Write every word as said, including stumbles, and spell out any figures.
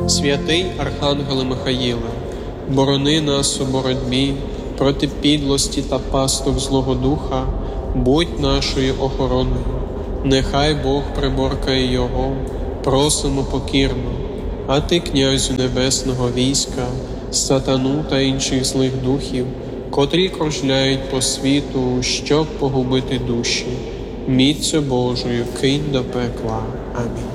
Святий Архангеле Михаїле, борони нас у боротьбі проти підлості та пасток злого духа, будь нашою охороною. Нехай Бог приборкає його, просимо покірно. А ти, князю небесного війська, сатану та інших злих духів, котрі кружляють по світу, щоб погубити душі, міцю Божою кинь до пекла. Амінь.